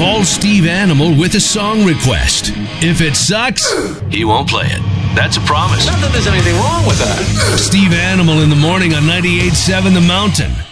Call Steve Animal with a song request. If it sucks, he won't play it. That's a promise. Not that there's anything wrong with that. Steve Animal in the morning on 98.7 The Mountain.